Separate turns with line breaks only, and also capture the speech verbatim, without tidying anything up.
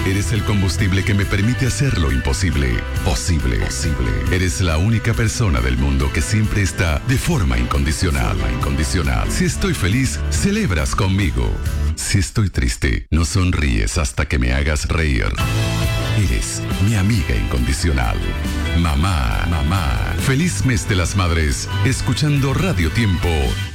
Eres el combustible que me permite hacer lo imposible posible. Posible. Eres la única persona del mundo que siempre está de forma incondicional. Incondicional. Si estoy feliz, celebras conmigo. Si estoy triste, no sonríes hasta que me hagas reír. Eres mi amiga incondicional. Mamá, mamá. Feliz mes de las madres, escuchando Radio Tiempo